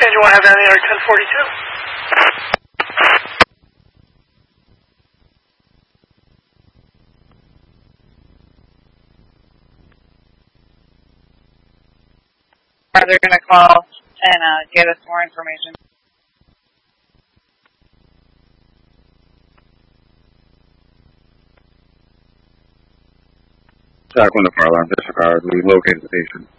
Did you want to have any other 1042? They're going to call and get us more information. Jacqueline, the fire alarm disregard. We located the patient.